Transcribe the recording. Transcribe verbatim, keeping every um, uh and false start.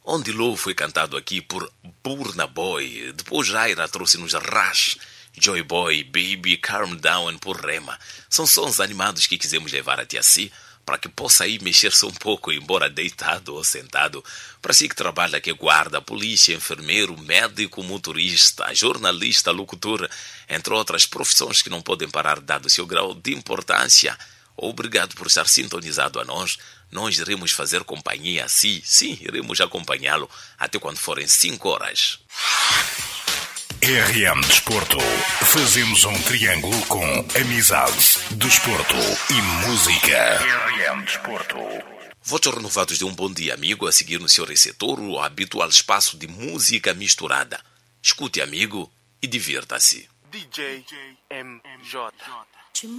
onde Low foi cantado aqui por Burna Boy. Depois Jaira trouxe-nos Rush, Joy Boy, Baby, Calm Down por Rema. São sons animados que quisemos levar até si, para que possa aí mexer-se um pouco, embora deitado ou sentado. Para si que trabalha, que guarda, polícia, enfermeiro, médico, motorista, jornalista, locutor, entre outras profissões que não podem parar dado seu grau de importância. Obrigado por estar sintonizado a nós. Nós iremos fazer companhia a si. Sim, iremos acompanhá-lo até quando forem cinco horas. R M Desporto. Fazemos um triângulo com amizade, desporto e música. R M Desporto. Votos renovados de um bom dia, amigo, a seguir no seu receptor o habitual espaço de música misturada. Escute, amigo, e divirta-se. D J M J.